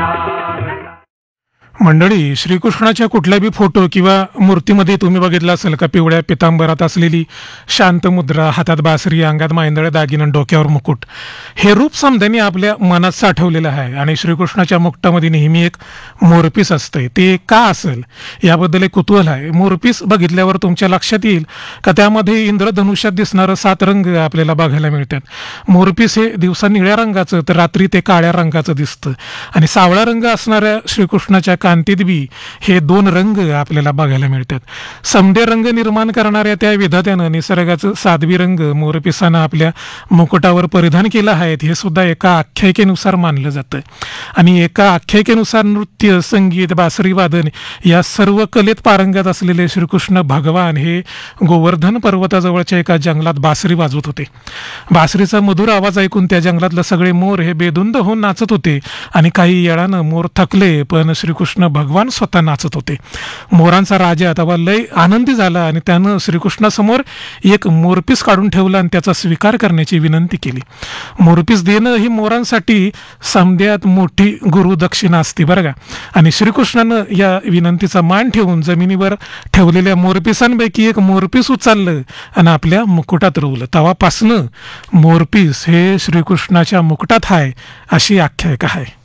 मंडळी, श्रीकृष्णाच्या कुठल्याही फोटो किंवा मूर्तीमध्ये तुम्ही बघितलं असेल का पिवळ्या पितांबरात असलेली शांत मुद्रा, हातात बासरी, अंगात मांदळे दागिने, डोक्यावर मुकुट, हे रूप समध्याने आपल्या मनात साठवलेलं आहे. आणि श्रीकृष्णाच्या मुकुटामध्ये नेहमी एक मोरपीस असते. ते का असेल याबद्दल एक कुतूहल आहे. मोरपीस बघितल्यावर तुमच्या लक्षात येईल का त्यामध्ये इंद्रधनुष्यात दिसणारं 7 रंग आपल्याला बघायला मिळतात. मोरपीस हे दिवसा निळ्या रंगाचं तर रात्री ते काळ्या रंगाचं दिसतं. आणि सावळा रंग असणाऱ्या श्रीकृष्णाच्या कांतीत बी हे 2 रंग आपल्याला बघायला मिळतात. समदे रंग निर्माण करणाऱ्या त्या विधात्यानं निसर्गाचं 7वी रंग मोरपिसानं आपल्या मुकुटावर परिधान केलं आहे, हे सुद्धा एका आख्यायिकेनुसार मानलं जातं. आणि एका आख्यायिकेनुसार नृत्य, संगीत, बासरी वादन या सर्व कलेत पारंगत असलेले श्रीकृष्ण भगवान हे गोवर्धन पर्वताजवळच्या एका जंगलात बासरी वाजवत होते. बासरीचा मधुर आवाज ऐकून त्या जंगलातले सगळे मोर हे बेधुंद होऊन नाचत होते. आणि काही वेळानं मोर थकले, पण श्रीकृष्ण भगवान स्वतः नाचत होते. मोरांचा राजा तेव्हा लय आनंदी झाला आणि त्यानं श्रीकृष्णासमोर एक मोरपीस काढून ठेवला आणि त्याचा स्वीकार करण्याची विनंती केली. मोरपीस देणं ही मोरांसाठी समध्यात मोठी गुरु दक्षिणा असते बरं का. आणि श्रीकृष्णानं या विनंतीचा मान ठेवून जमिनीवर ठेवलेल्या मोरपिसांपैकी एक मोरपीस उचललं आणि आपल्या मुकुटात रोवलं. तेव्हापासनं मोरपीस हे श्रीकृष्णाच्या मुकुटात आहे अशी आख्यायिका आहे.